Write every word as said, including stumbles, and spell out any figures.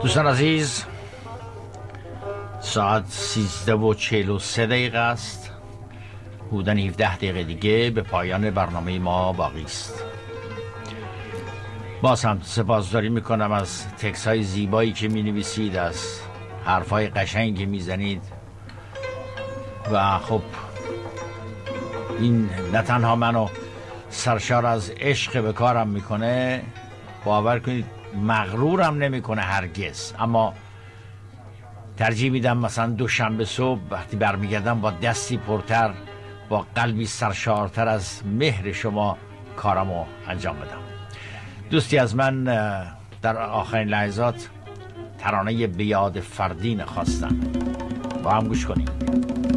دوستان عزیز، ساعت سیزده و چهل و سه دقیقه است. بودن هفده دقیقه دیگه به پایان برنامه ما باقی است. باز هم سپاسگزاری میکنم از تکست های زیبایی که می نویسید، از حرف های قشنگی که می زنید و خب این نه تنها منو سرشار از عشق به کارم میکنه، باور کنید مغرورم نمیکنه هرگز، اما ترجیح میدم مثلا دوشنبه صبح وقتی برمیگردم با دستی پرتر، با قلبی سرشارتر از مهر شما کارمو انجام بدم. دوستی از من در آخرین لحظات ترانه بیاد فردین خواستم، با هم گوش کنیم.